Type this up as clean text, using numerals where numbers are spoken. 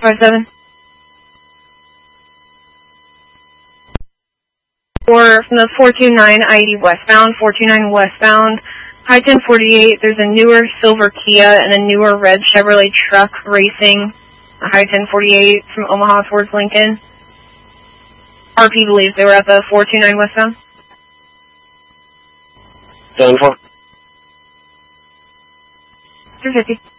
57. Or from the 429 I-80 westbound, 429 westbound, I-1048, there's a newer silver Kia and a newer red Chevrolet truck racing I-1048 from Omaha towards Lincoln. RP believes they were at the 429 westbound. 10-4. 350.